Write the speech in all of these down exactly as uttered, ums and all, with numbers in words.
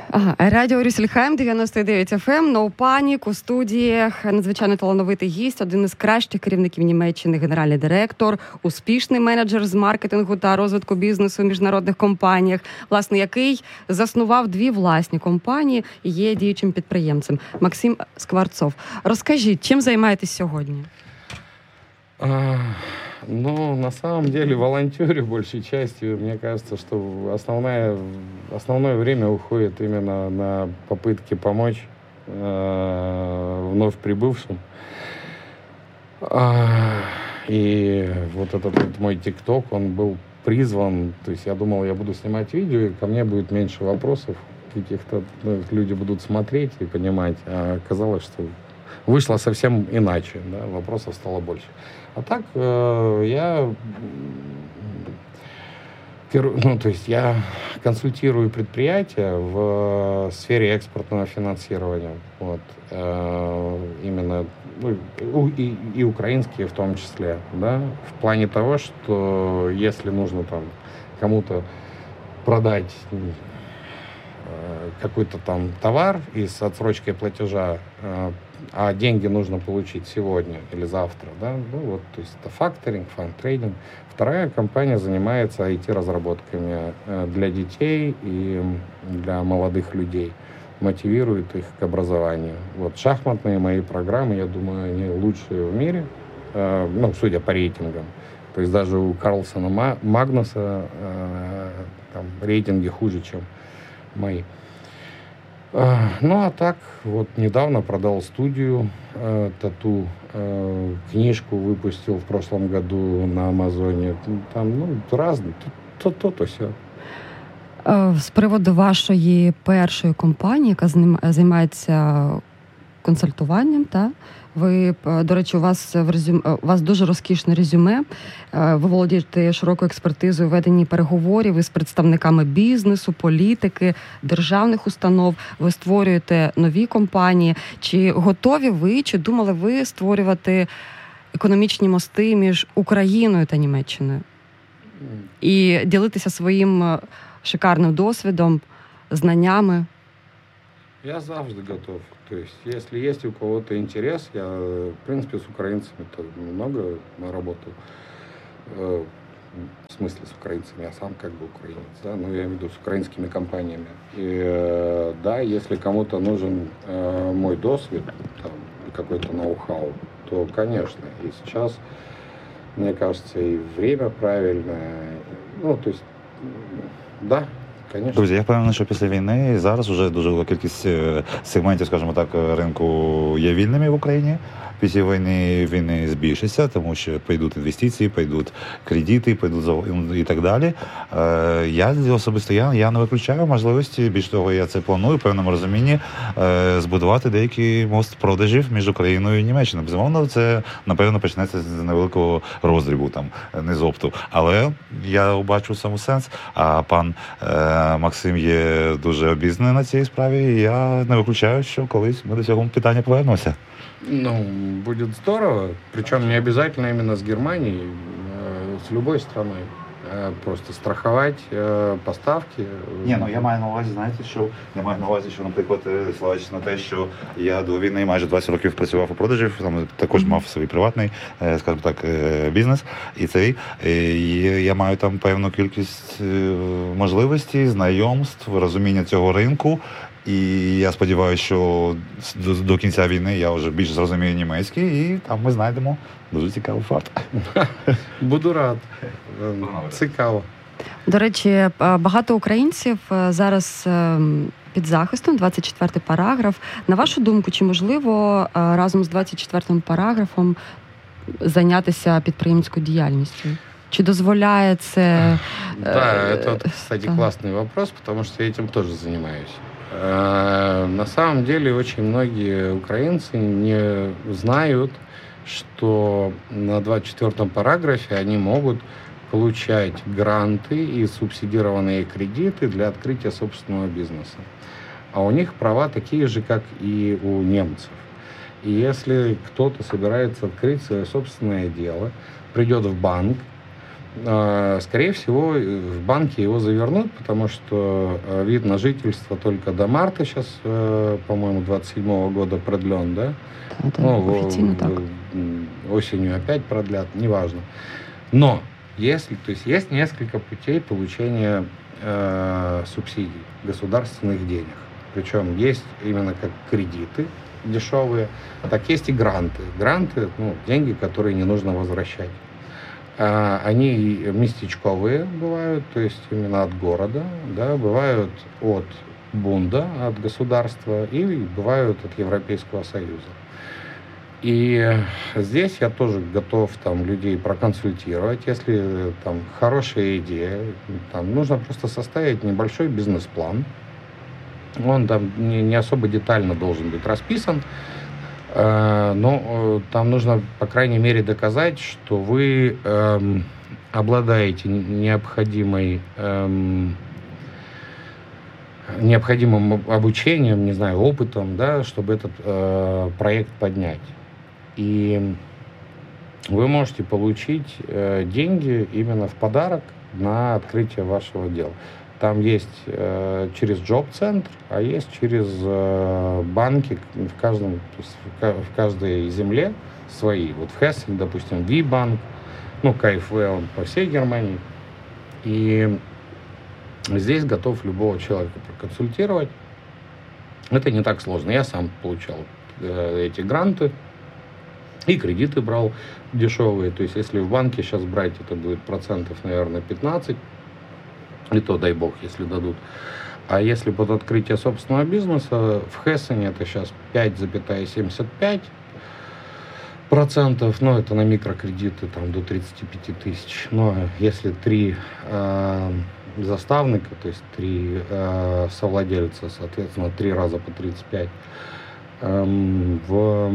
Ага, Радіо Рюссельхайм, дев'яносто дев'ять еф ем, No Panic, у студіях надзвичайно талановитий гість, один із кращих керівників Німеччини, генеральний директор, успішний менеджер з маркетингу та розвитку бізнесу в міжнародних компаніях, власне, який заснував дві власні компанії і є діючим підприємцем. Максим Скворцов. Розкажіть, чим займаєтесь сьогодні? А, ну, на самом деле, волонтерю большей частью. Мне кажется, что основное, основное время уходит именно на попытки помочь э, вновь прибывшим. А, и вот этот вот мой ТикТок, он был призван, то есть я думал, я буду снимать видео, и ко мне будет меньше вопросов каких-то, ну, люди будут смотреть и понимать, а оказалось, что вышло совсем иначе, да, вопросов стало больше. А так э, я, ну, то есть я консультирую предприятия в сфере экспортного финансирования, вот, э, именно, ну, и, и украинские в том числе, да, в плане того, что если нужно там кому-то продать какой-то там товар и с отсрочкой платежа, а деньги нужно получить сегодня или завтра, да, ну вот, то есть это факторинг, фан-трейдинг. Вторая компания занимается ай ти-разработками для детей и для молодых людей, мотивирует их к образованию. Вот шахматные мои программы, я думаю, они лучшие в мире, ну, судя по рейтингам. То есть даже у Карлсона Магнуса там рейтинги хуже, чем мои. Ну, а так, вот недавно продал студию э, тату, э, книжку выпустил в прошлом году на Амазоне. Там, ну, разные, то, то, то, все. З приводу вашої першої компанії, яка займається консультуванням, та? Ви, до речі, у вас в резюме, у вас дуже розкішне резюме. Ви володієте широкою експертизою у веденні переговорів із представниками бізнесу, політики, державних установ. Ви створюєте нові компанії. Чи готові ви, чи думали ви створювати економічні мости між Україною та Німеччиною? І ділитися своїм шикарним досвідом, знаннями? Я завжди готов. То есть, если есть у кого-то интерес, я, в принципе, с украинцами-то много работал. В смысле, с украинцами, я сам как бы украинец, да, но я имею в виду с украинскими компаниями. И да, если кому-то нужен мой досвид, там, какой-то ноу-хау, то, конечно, и сейчас, мне кажется, и время правильное, ну, то есть, да. Конечно. Друзі, я впевнений, що після війни зараз вже дуже велика кількість сегментів, скажімо так, ринку є вільними в Україні. Після війни війни збільшиться, тому що прийдуть інвестиції, прийдуть кредити, прийдуть і так далі. Я особисто я, я не виключаю можливості, більш того, я це планую в певному розумінні збудувати деякий мост продажів між Україною і Німеччиною. Безумовно, це, напевно, почнеться з невеликого роздрібу, там, не з опту. Але я бачу саме сенс, а пан Максим є дуже обізнаний на цій справі, і я не виключаю, що колись ми до цього питання повернемося. Ну, будет здорово, причем не обязательно именно с Германией, с любой страной. Просто страхувати поставки. Ні, ну я маю на увазі, знаєте, що я маю на увазі, що, наприклад, славаючись на те, що я до війни майже двадцять років працював у продажів, там також мав свій приватний, скажімо так, бізнес, і цей, і я маю там певну кількість можливостей, знайомств, розуміння цього ринку. І я сподіваюся, що до, до кінця війни я вже більше зрозумію німецький, і там ми знайдемо дуже цікавий факт. Буду рад. Цікаво. До речі, багато українців зараз під захистом, двадцять четвертий параграф. На вашу думку, чи можливо разом з двадцять четвертим параграфом зайнятися підприємською діяльністю? Чи дозволяє це... Да, это, кстати, классный вопрос, потому что я этим тоже занимаюсь. На самом деле очень многие украинцы не знают, что на двадцать четвертом параграфе они могут получать гранты и субсидированные кредиты для открытия собственного бизнеса. А у них права такие же, как и у немцев. И если кто-то собирается открыть свое собственное дело, придет в банк, Скорее всего, в банке его завернут, потому что вид на жительство только до марта сейчас, по-моему, двадцать седьмого года продлен, да? Это ну, официально так. Осенью опять продлят, неважно. Но если, то есть есть несколько путей получения э, субсидий, государственных денег. Причем есть именно как кредиты дешевые, так есть и гранты. Гранты, ну, деньги, которые не нужно возвращать. Они местечковые бывают, то есть именно от города, да, бывают от Бунда, от государства, и бывают от Европейского Союза. И здесь я тоже готов там людей проконсультировать, если там хорошая идея, там нужно просто составить небольшой бизнес-план. Он там не, не особо детально должен быть расписан, но там нужно, по крайней мере, доказать, что вы эм, обладаете необходимой, эм, необходимым обучением, не знаю, опытом, да, чтобы этот э, проект поднять. И вы можете получить э, деньги именно в подарок на открытие вашего дела. Там есть э, через джоб-центр, а есть через э, банки в каждом, то есть в каждой земле свои. Вот в Хесселе, допустим, V-банк, ну, КФВ, он по всей Германии. И здесь готов любого человека проконсультировать. Это не так сложно. Я сам получал э, эти гранты и кредиты брал дешевые. То есть если в банке сейчас брать, это будет процентов, наверное, пятнадцать. И то, дай бог, если дадут. А если под открытие собственного бизнеса, в Хессене это сейчас пять целых семьдесят пять процентов, ну, это на микрокредиты там до тридцать пять тысяч. Но если три э, заставника, то есть три э, совладельца, соответственно, три раза по тридцать пять, э, в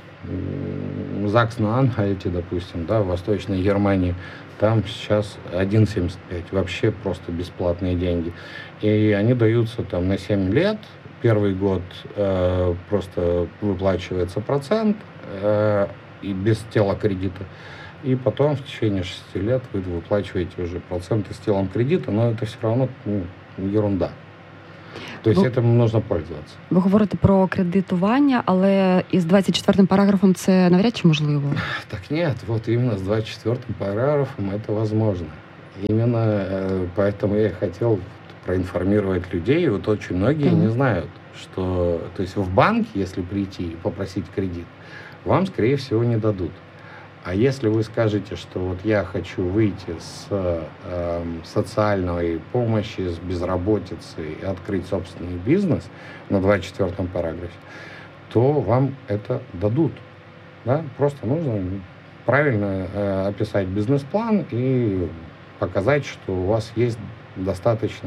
Заксен-Анхальте, допустим, да, в Восточной Германии, там сейчас один целых семьдесят пять, вообще просто бесплатные деньги. И они даются там на семь лет. Первый год э, просто выплачивается процент э, и без тела кредита. И потом в течение шести лет вы выплачиваете уже проценты с телом кредита, но это все равно, ну, ерунда. Тобто ви, цим можна пользуватися. Ви говорите про кредитування, але із двадцять четвертим параграфом це навряд чи можливо? Так нет, вот именно с двадцать четвертым параграфом это возможно. Именно поэтому я хотел проинформировать людей. Вот очень многие mm-hmm. не знают, что, то есть в банк, если прийти и попросить кредит, вам, скорее всего, не дадут. А если вы скажете, что вот я хочу выйти с э, социальной помощи, с безработицы и открыть собственный бизнес на двадцать четвертом параграфе, то вам это дадут. Да? Просто нужно правильно э, описать бизнес-план и показать, что у вас есть достаточно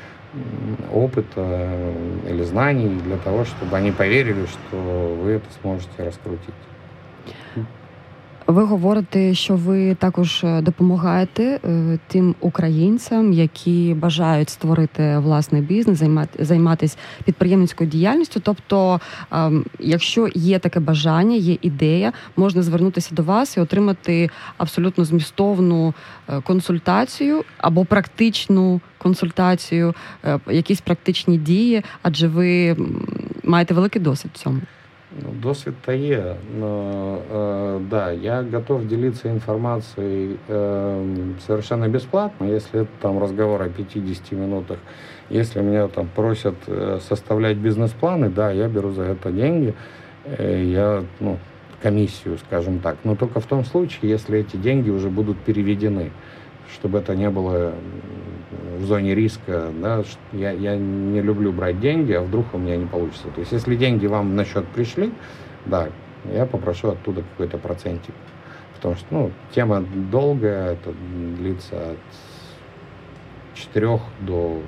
опыта или знаний для того, чтобы они поверили, что вы это сможете раскрутить. Ви говорите, що ви також допомагаєте е, тим українцям, які бажають створити власний бізнес, займати, займатися підприємницькою діяльністю. Тобто, е, якщо є таке бажання, є ідея, можна звернутися до вас і отримати абсолютно змістовну е, консультацію або практичну консультацію, е, якісь практичні дії, адже ви маєте великий досвід в цьому. Ну, досвід-то є, но э, да, я готов делиться информацией э, совершенно бесплатно, если это там разговор о пятидесяти минутах. Если меня там просят э, составлять бизнес-планы, да, я беру за это деньги, э, я, ну, комиссию, скажем так, но только в том случае, если эти деньги уже будут переведены, чтобы это не было в зоне риска, да, я, я не люблю брать деньги, а вдруг у меня не получится. То есть, если деньги вам на счет пришли, да, я попрошу оттуда какой-то процентик. Потому что, ну, тема долгая, это длится от четырех до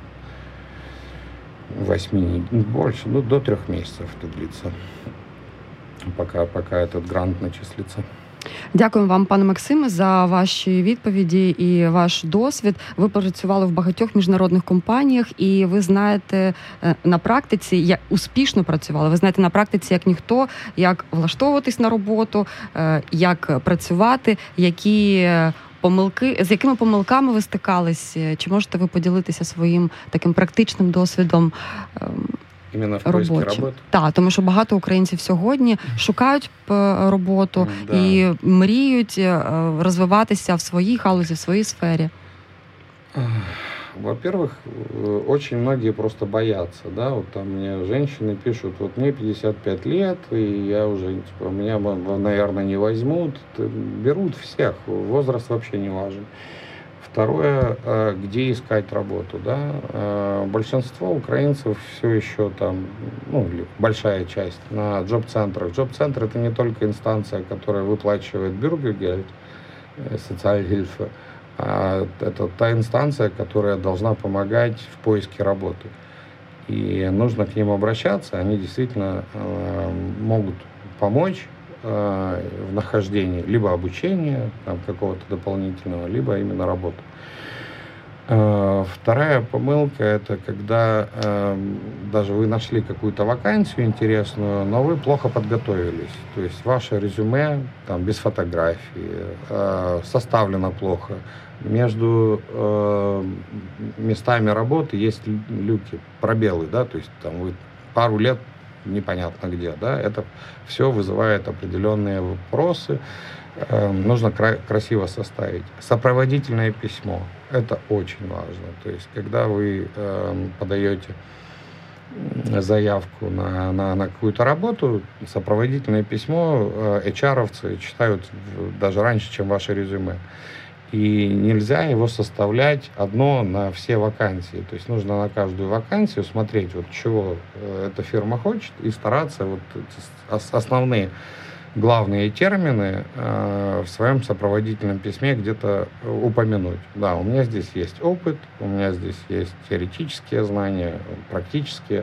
восьми, больше, ну, до трех месяцев это длится, пока, пока этот грант начислится. Дякуємо вам, пане Максиме, за ваші відповіді і ваш досвід. Ви працювали в багатьох міжнародних компаніях, і ви знаєте на практиці, як успішно працювали, ви знаєте на практиці, як ніхто, як влаштовуватись на роботу, як працювати, які помилки, з якими помилками ви стикались? Чи можете ви поділитися своїм таким практичним досвідом іменно в поиску роботи? Так, тому що багато українців сьогодні шукають роботу да. і мріють розвиватися в своїй галузі, в своїй сфері. Во-первых, очень многие просто боятся, да, вот там мне женщины пишут, вот мне пятьдесят пять лет, и я уже, типа, меня, наверное, не возьмут, берут всех, возраст вообще не важен. Второе, где искать работу, да, большинство украинцев все еще там, ну, большая часть на джоб-центрах. Джоб-центр — это не только инстанция, которая выплачивает бюргергельд, социальгильфы, а это та инстанция, которая должна помогать в поиске работы. И нужно к ним обращаться, они действительно э, могут помочь э, в нахождении либо обучения там, какого-то дополнительного, либо именно работы. Э, вторая помылка — это когда э, даже вы нашли какую-то вакансию интересную, но вы плохо подготовились. То есть ваше резюме там, без фотографии, э, составлено плохо. Между э, местами работы есть люки, пробелы, да, то есть там вы пару лет непонятно где, да, это все вызывает определенные вопросы, э, нужно кра- красиво составить. Сопроводительное письмо, это очень важно, то есть когда вы э, подаете заявку на, на, на какую-то работу, сопроводительное письмо э, эйч ар-овцы читают даже раньше, чем ваше резюме. И нельзя его составлять одно на все вакансии. То есть нужно на каждую вакансию смотреть, вот чего эта фирма хочет, и стараться вот основные главные термины э, в своем сопроводительном письме где-то упомянуть. Да, у меня здесь есть опыт, у меня здесь есть теоретические знания, практические.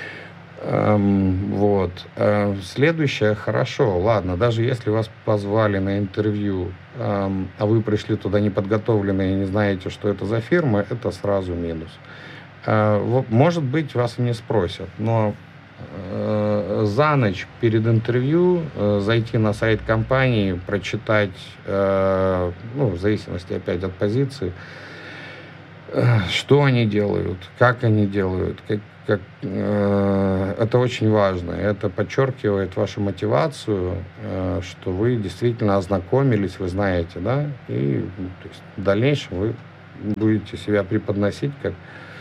Эм, вот. Э, следующее, хорошо, ладно, даже если вас позвали на интервью, эм, а вы пришли туда неподготовленные и не знаете, что это за фирма, это сразу минус. Э, вот, может быть, вас и не спросят, но э, за ночь перед интервью э, зайти на сайт компании, прочитать, э, ну, в зависимости опять от позиции, э, что они делают, как они делают, как Как, э, это очень важно. Это подчеркивает вашу мотивацию, э, что вы действительно ознакомились, вы знаете, да, и то есть, в дальнейшем вы будете себя преподносить как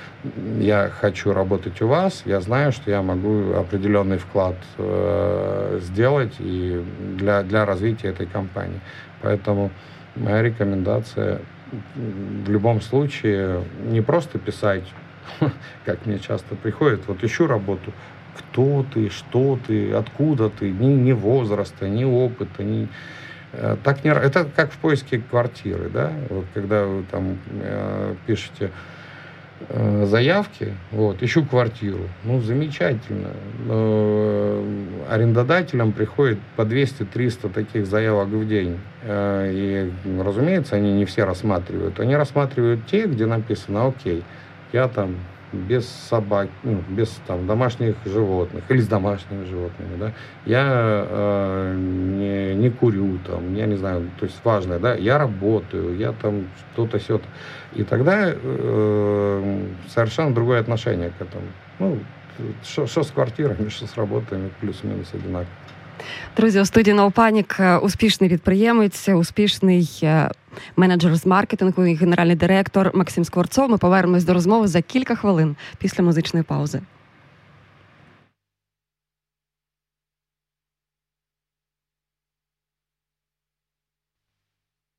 я хочу работать у вас, я знаю, что я могу определенный вклад э, сделать и для, для развития этой компании. Поэтому моя рекомендация в любом случае не просто писать, как мне часто приходит, вот ищу работу, кто ты, что ты, откуда ты, ни, ни возраста, ни опыта, ни... Так не... Это как в поиске квартиры, да, вот когда вы там э, пишете э, заявки, вот, ищу квартиру, ну, замечательно, но арендодателям приходит по двести-триста таких заявок в день, э, и, разумеется, они не все рассматривают, они рассматривают те, где написано, окей, я там без собак, ну, без там домашних животных или с домашними животными, да, я э, не, не курю, там, я не знаю, то есть важное, да, я работаю, я там что-то сё-то. И тогда э, совершенно другое отношение к этому. Ну, что с квартирами, что с работами, плюс-минус одинаково. Друзі, у студії No Panic успішний підприємець, успішний менеджер з маркетингу і генеральний директор Максим Скворцов. Ми повернемось до розмови за кілька хвилин після музичної паузи.